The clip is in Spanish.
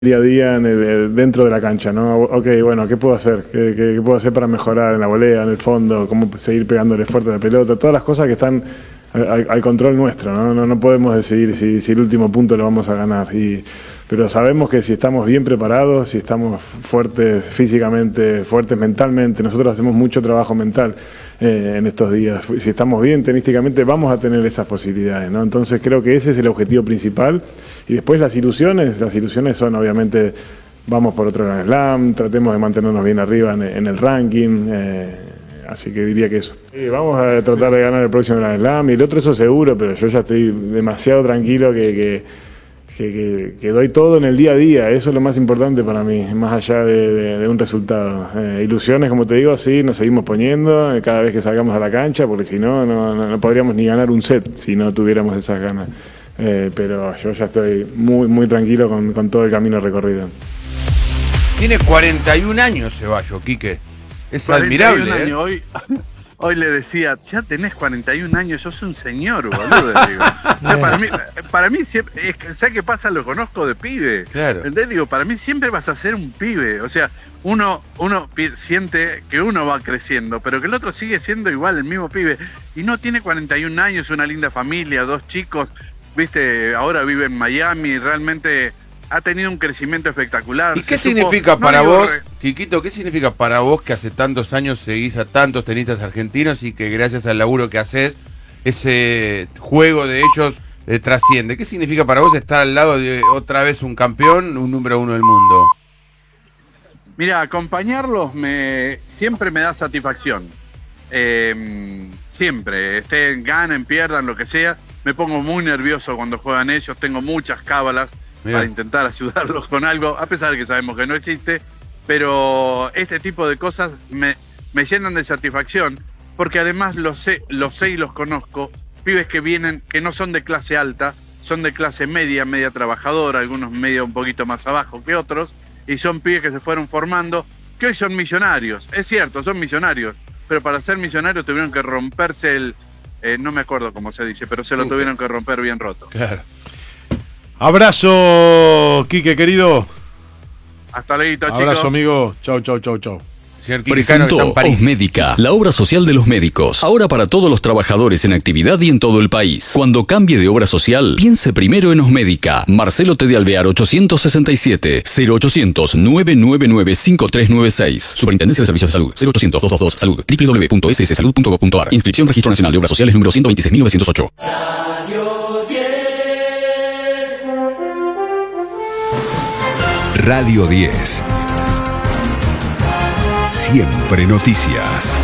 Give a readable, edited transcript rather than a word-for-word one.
día a día dentro de la cancha, ¿no? Ok, bueno, ¿qué puedo hacer? ¿Qué puedo hacer para mejorar en la volea, en el fondo? ¿Cómo seguir pegándole fuerte a la pelota? Todas las cosas que están al control nuestro, ¿no? No podemos decidir si el último punto lo vamos a ganar. Pero sabemos que si estamos bien preparados, si estamos fuertes físicamente, fuertes mentalmente, nosotros hacemos mucho trabajo mental en estos días. Si estamos bien tenísticamente, vamos a tener esas posibilidades, ¿no? Entonces creo que ese es el objetivo principal. Y después las ilusiones son obviamente, vamos por otro Grand Slam, tratemos de mantenernos bien arriba en el ranking. Así que diría que eso. Vamos a tratar de ganar el próximo Grand Slam y el otro, eso seguro, pero yo ya estoy demasiado tranquilo que doy todo en el día a día. Eso es lo más importante para mí, más allá de un resultado. Ilusiones, como te digo, sí, nos seguimos poniendo cada vez que salgamos a la cancha, porque si no, no podríamos ni ganar un set si no tuviéramos esas ganas. Pero yo ya estoy muy tranquilo con todo el camino recorrido. Tiene 41 años Ceballos, Quique. Es admirable. Años, hoy le decía, ya tenés 41 años, sos un señor, boludo. Digo. Para mí siempre, ¿sabes qué pasa? Lo conozco de pibe. Claro. ¿Entendés? Digo, para mí siempre vas a ser un pibe. O sea, uno siente que uno va creciendo, pero que el otro sigue siendo igual, el mismo pibe. Y no tiene 41 años, una linda familia, 2 chicos, viste, ahora vive en Miami, realmente ha tenido un crecimiento espectacular. ¿Y qué significa para vos, Quiquito, qué significa para vos que hace tantos años seguís a tantos tenistas argentinos y que gracias al laburo que haces, ese juego de ellos trasciende? ¿Qué significa para vos estar al lado de otra vez un campeón, un número 1 del mundo? Mira, acompañarlos siempre me da satisfacción. Siempre, ganen, pierdan, lo que sea. Me pongo muy nervioso cuando juegan ellos, tengo muchas cábalas. Bien. Para intentar ayudarlos con algo, a pesar de que sabemos que no existe, pero este tipo de cosas me llenan de satisfacción, porque además los sé y los conozco, pibes que vienen, que no son de clase alta, son de clase media trabajadora, algunos medio un poquito más abajo que otros, y son pibes que se fueron formando, que hoy son millonarios, es cierto, son millonarios, pero para ser millonarios tuvieron que romperse no me acuerdo cómo se dice, pero se lo tuvieron que romper bien roto. Claro. Abrazo, Quique, querido. Hasta luego, chicos. Abrazo, amigo. Chau. Presentó Osmédica, la obra social de los médicos. Ahora para todos los trabajadores en actividad y en todo el país. Cuando cambie de obra social, piense primero en Osmédica. Marcelo T. de Alvear 867 0800 999 5396. Superintendencia de Servicios de Salud 0800 222 Salud. www.sssalud.gov.ar. Inscripción Registro Nacional de Obras Sociales número 126.908. Radio 10. Siempre noticias.